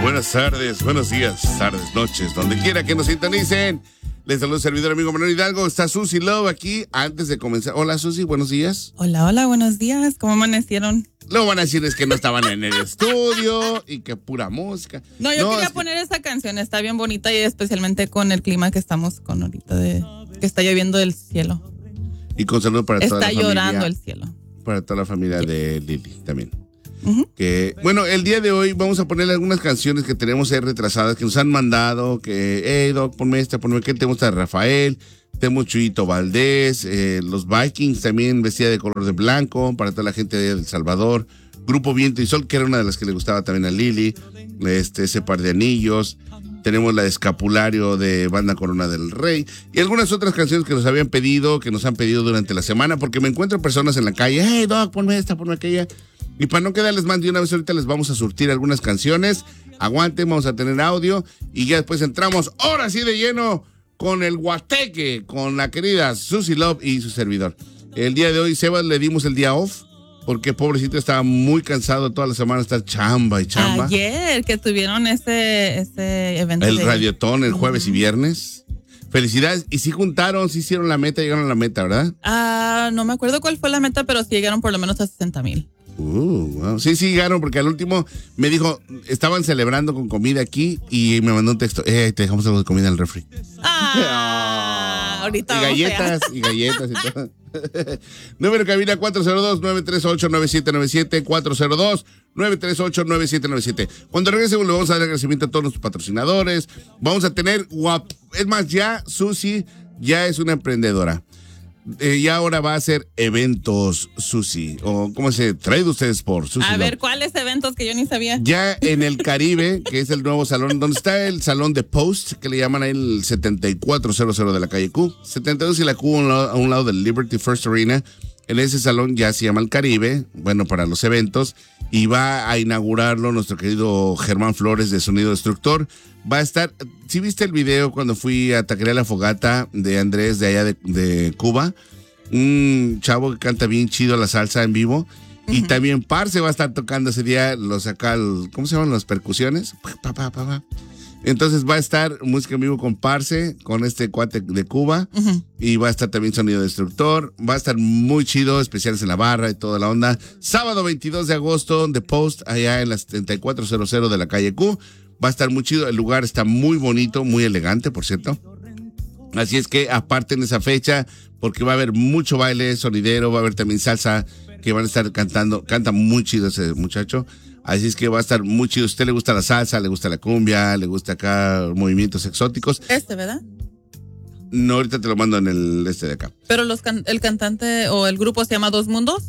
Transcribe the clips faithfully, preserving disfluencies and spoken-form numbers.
Buenas tardes, buenos días, tardes, noches, donde quiera que nos sintonicen. Les saludo el servidor amigo Manuel Hidalgo. Está Susi Love aquí antes de comenzar. Hola Susi, buenos días. Hola, hola, buenos días. ¿Cómo amanecieron? Lo van a decir es que no estaban en el estudio y que pura música. No, yo no, quería es poner esa canción. Está bien bonita y especialmente con el clima que estamos con ahorita, de que está lloviendo del cielo. Y con saludo para toda la familia. Está llorando el cielo. Para toda la familia sí. de Lili también. Uh-huh. Que, bueno, el día de hoy vamos a ponerle algunas canciones que tenemos ahí retrasadas, que nos han mandado, que, hey Doc, ponme esta, ponme que te gusta de Rafael, tenemos Chuyito Valdés, eh, los Vikings también vestida de color de blanco, para toda la gente de El Salvador, Grupo Viento y Sol, que era una de las que le gustaba también a Lili, este, ese par de anillos, tenemos la de Escapulario de Banda Corona del Rey, y algunas otras canciones que nos habían pedido, que nos han pedido durante la semana, porque me encuentro personas en la calle, hey Doc, ponme esta, ponme aquella. Y para no quedarles más de una vez, ahorita les vamos a surtir algunas canciones. Aguanten, vamos a tener audio. Y ya después entramos, ahora sí de lleno, con el guateque, con la querida Susi Love y su servidor. El día de hoy, Sebas, le dimos el día off, porque pobrecito estaba muy cansado toda la semana de estar chamba y chamba. Ayer que tuvieron ese, ese evento. El de... radiotón, el jueves uh-huh. y viernes. Felicidades. Y sí juntaron, sí hicieron la meta, llegaron a la meta, ¿verdad? Ah, no me acuerdo cuál fue la meta, pero sí llegaron por lo menos a sesenta mil. Uh, wow. Sí, sí, llegaron, porque al último me dijo, estaban celebrando con comida aquí y me mandó un texto, eh, te dejamos algo de comida en el refri. Ah, oh, ahorita y galletas, y galletas y todo. Número cabina cuatro cero dos, nueve tres ocho, nueve siete nueve siete, cuatro cero dos, nueve tres ocho, nueve siete nueve siete. Cuando regresemos le vamos a dar agradecimiento a todos nuestros patrocinadores. Vamos a tener, guap... es más, ya Susi ya es una emprendedora. Eh, y ahora va a hacer eventos, Susi, o ¿cómo se trae de ustedes por Susi? A ver, ¿cuáles eventos que yo ni sabía? Ya en el Caribe, que es el nuevo salón, donde está el salón de Post, que le llaman ahí el setenta y cuatro cero cero de la calle Q, setenta y dos y la Q a un lado, a un lado del Liberty First Arena. En ese salón ya se llama el Caribe, bueno, para los eventos, y va a inaugurarlo nuestro querido Germán Flores de Sonido Destructor. Va a estar, ¿sí viste el video cuando fui a Taquería La Fogata de Andrés de allá de, de Cuba? Un chavo que canta bien chido la salsa en vivo. Uh-huh. Y también Parce va a estar tocando ese día los acá, ¿cómo se llaman las percusiones? Pa, pa, pa, pa. Entonces va a estar música en vivo con Parce, con este cuate de Cuba, uh-huh. y va a estar también Sonido Destructor, va a estar muy chido, especiales en la barra y toda la onda. Sábado veintidós de agosto, The Post, allá en la setenta y cuatro cero cero de la calle Q, va a estar muy chido, el lugar está muy bonito, muy elegante, por cierto. Así es que aparten esa fecha, porque va a haber mucho baile sonidero, va a haber también salsa, que van a estar cantando, canta muy chido ese muchacho. Así es que va a estar muy chido. ¿A usted le gusta la salsa, le gusta la cumbia, le gusta acá movimientos exóticos? Este, ¿verdad? No, ahorita te lo mando en el este de acá. ¿Pero los can- el cantante o el grupo se llama Dos Mundos?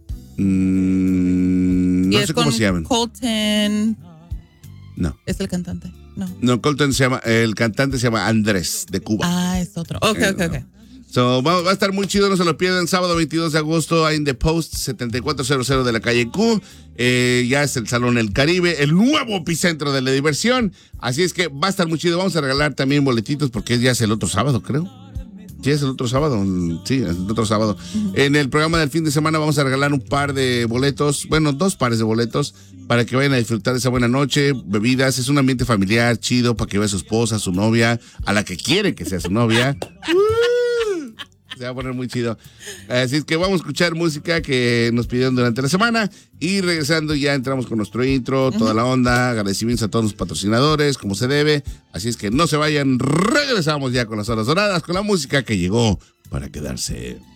Mm, no sé cómo se llaman. Colton. No. ¿Es el cantante? No. No, Colton se llama, el cantante se llama Andrés, de Cuba. Ah, es otro. Ok, eh, ok, no. ok. So, va, va a estar muy chido, no se lo pierdan. Sábado veintidós de agosto, ahí en The Post, setenta y cuatro cero cero de la calle Q. Eh, ya es el Salón El Caribe, el nuevo epicentro de la diversión. Así es que va a estar muy chido. Vamos a regalar también boletitos porque ya es el otro sábado, creo. Sí, es el otro sábado. Sí, es el otro sábado. Uh-huh. En el programa del fin de semana vamos a regalar un par de boletos, bueno, dos pares de boletos para que vayan a disfrutar de esa buena noche, bebidas. Es un ambiente familiar chido para que vea a su esposa, a su novia, a la que quiere que sea su novia. Se va a poner muy chido. Así es que vamos a escuchar música que nos pidieron durante la semana y regresando ya entramos con nuestro intro, toda la onda, agradecimientos a todos los patrocinadores, como se debe. Así es que no se vayan, regresamos ya con las horas doradas, con la música que llegó para quedarse.